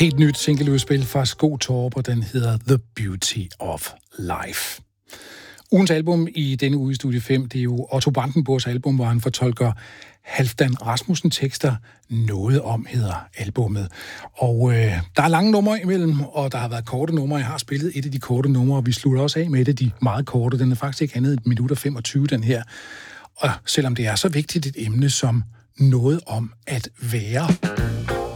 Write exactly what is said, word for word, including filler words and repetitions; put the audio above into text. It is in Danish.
Helt nyt singleudspil fra Sko Torp, og den hedder The Beauty of Life. Ugens album i denne uge i Studie fem, det er jo Otto Brandenburgs album, hvor han fortolker Halfdan Rasmussen tekster. Noget om hedder albummet. Og øh, der er lange numre imellem, og der har været korte numre. Jeg har spillet et af de korte numre, og vi slutter også af med et af de meget korte. Den er faktisk ikke andet et minut og femogtyve, den her. Og selvom det er så vigtigt et emne som noget om at være...